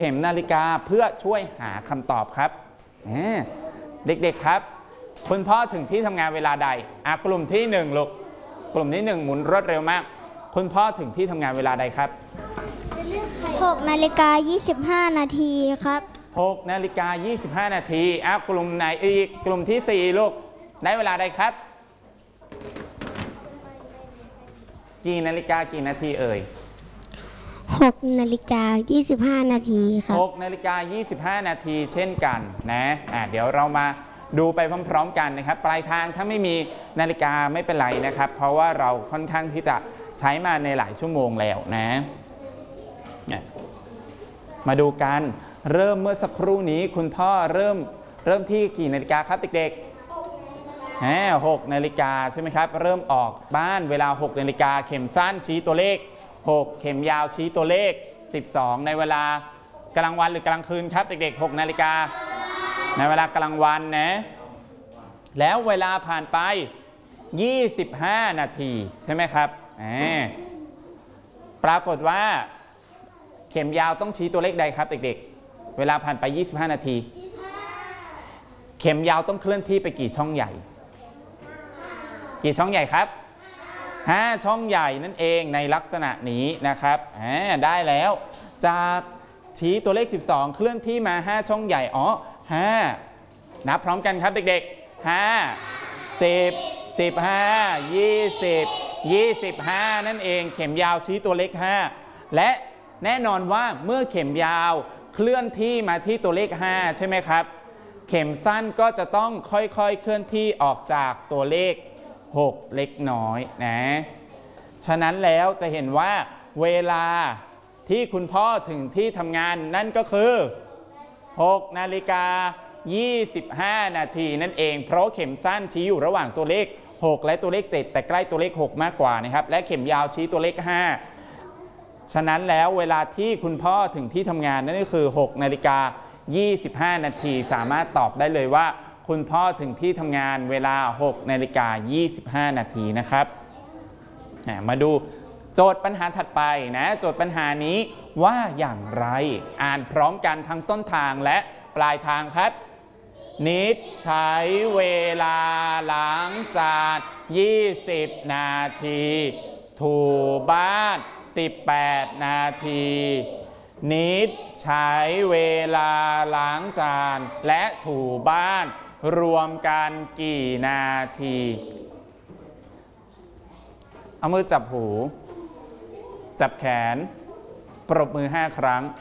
เข็มนาฬิกาเพื่อช่วยหาคำตอบครับเด็กๆครับคุณพ่อถึงที่ทำงานเวลาใดกลุ่มที่1ลูกกลุ่มที่1หมุนรวดเร็วมากคุณพ่อถึงที่ทำงานเวลาใดครับ 6:25 นาทีครับ 6:25 นาทีกลุ่มไหนอีกกลุ่มที่4ลูกได้เวลาใดครับกี่นาฬิกากี่นาทีเอ่ย 6:25 นาทีครับ 6:25 นาทีเช่นกันนะเดี๋ยวเรามาดูไปพร้อมๆกันนะครับปลายทางถ้าไม่มีนาฬิกาไม่เป็นไรนะครับเพราะว่าเราค่อนข้างที่จะใช้มาในหลายชั่วโมงแล้วนะมาดูกันเริ่มเมื่อสักครู่นี้คุณพ่อเริ่มที่กี่นาฬิกาครับเด็กๆ6 นาฬิกาใช่ไหมครับเริ่มออกบ้านเวลา6 นาฬิกาเข็มสั้นชี้ตัวเลข6เข็มยาวชี้ตัวเลข12ในเวลากลางวันหรือกลางคืนครับเด็กๆ6 นาฬิกาในเวลากลางวันนะแล้วเวลาผ่านไป25 นาทีใช่ไหมครับปรากฏว่าเข็มยาวต้องชี้ตัวเลขใดครับเด็กๆเวลาผ่านไป25 นาทีเข็มยาวต้องเคลื่อนที่ไปกี่ช่องใหญ่กี่ช่องใหญ่ครับ5 ช่องใหญ่นั่นเองในลักษณะนี้นะครับได้แล้วจากชี้ตัวเลข12เคลื่อนที่มา5ช่องใหญ่5นับพร้อมกันครับเด็กๆ5 10 15 20 25นั่นเองเข็มยาวชี้ตัวเลข5และแน่นอนว่าเมื่อเข็มยาวเคลื่อนที่มาที่ตัวเลข5ใช่ไหมครับเข็มสั้นก็จะต้องค่อยๆเคลื่อนที่ออกจากตัวเลข6เล็กน้อยนะฉะนั้นแล้วจะเห็นว่าเวลาที่คุณพ่อถึงที่ทำงานนั่นก็คือ6:25 นาทีนั่นเองเพราะเข็มสั้นชี้อยู่ระหว่างตัวเลข6และตัวเลข7แต่ใกล้ตัวเลข6มากกว่านะครับและเข็มยาวชี้ตัวเลข5ฉะนั้นแล้วเวลาที่คุณพ่อถึงที่ทำงานนั่นก็คือ6:25 นาทีสามารถตอบได้เลยว่าคุณพ่อถึงที่ทำงานเวลา6:25 นาทีนะครับมาดูโจทย์ปัญหาถัดไปนะโจทย์ปัญหานี้ว่าอย่างไรอ่านพร้อมกันทั้งต้นทางและปลายทางครับนิดใช้เวลาล้างจาน20 นาทีถูบ้าน18 นาทีนิดใช้เวลาล้างจานและถูบ้านรวมกันกี่นาทีเอามือจับหูจับแขนปรบมือ5 ครั้ง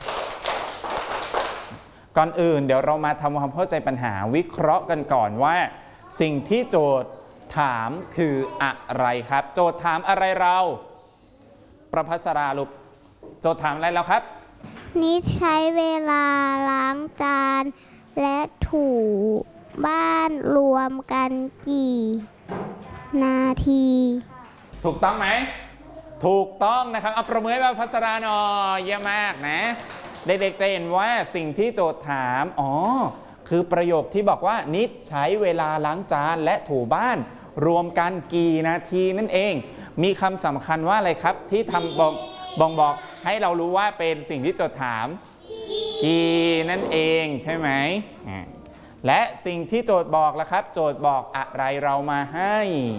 ก่อนอื่นเดี๋ยวเรามาทำความเข้าใจปัญหาวิเคราะห์กันก่อนว่าสิ่งที่โจทย์ถามคืออะไรครับโจทย์ถามอะไรเราประภัสราลูกโจทย์ถามอะไรเราครับนิดใช้เวลาล้างจานและถูบ้านรวมกันกี่นาทีถูกต้องไหมถูกต้องนะครับเอาประเมินประภัสราหน่อยเยี่ยมมากนะเด็กๆจะเห็นว่าสิ่งที่โจทย์ถามคือประโยคที่บอกว่านิดใช้เวลาล้างจานและถูบ้านรวมกันกี่นาทีนั่นเองมีคำสำคัญว่าอะไรครับที่ทำบอกให้เรารู้ว่าเป็นสิ่งที่โจทย์ถามกี่นั่นเองใช่ไหมและสิ่งที่โจทย์บอกล่ะครับโจทย์บอกอะไรเรามาให้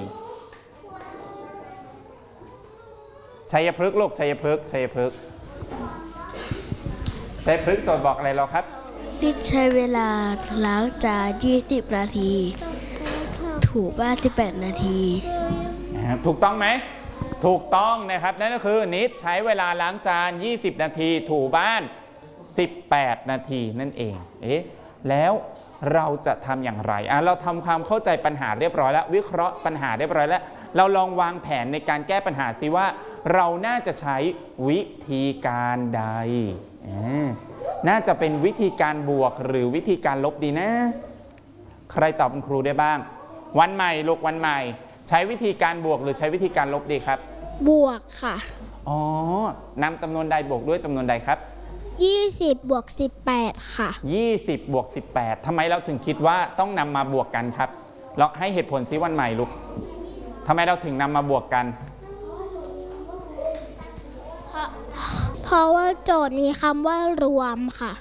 ชัยพฤกษ์ลูกชัยพฤกษ์โจทย์บอกอะไรเราครับนิดใช้เวลาล้างจาน20 นาทีถูบ้าน18 นาทีถูกต้องไหมถูกต้องนะครับนั่นก็คือนิดใช้เวลาล้างจาน20 นาทีถูบ้าน18 นาทีนั่นเองแล้วเราจะทำอย่างไรเราทำความเข้าใจปัญหาเรียบร้อยแล้ววิเคราะห์ปัญหาเรียบร้อยแล้วเราลองวางแผนในการแก้ปัญหาซิว่าเราน่าจะใช้วิธีการใดน่าจะเป็นวิธีการบวกหรือวิธีการลบดีนะใครตอบคุณครูได้บ้างวันใหม่ลูกวันใหม่ใช้วิธีการบวกหรือใช้วิธีการลบดีครับบวกค่ะนำจำนวนใดบวกด้วยจำนวนใดครับ 20 บวก 18ค่ะ 20 บวก 18ทำไมเราถึงคิดว่าต้องนำมาบวกกันครับเราให้เหตุผลซิวันใหม่ลูกทำไมเราถึงนำมาบวกกันเพเพราะว่าโจทย์มีคำว่ารวมค่ะ